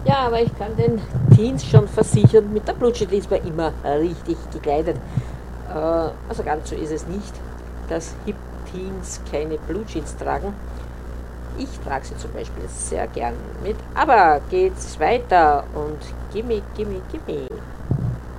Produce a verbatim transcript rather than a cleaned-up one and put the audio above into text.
Ja, aber ich kann den Teens schon versichern, mit der Blue Jeans ist man immer richtig gekleidet. Äh, also ganz so ist es nicht, dass Hip-Teens keine Blue Jeans tragen. Ich trage sie zum Beispiel sehr gern mit. Aber geht's weiter und gimme, gimme, gimme.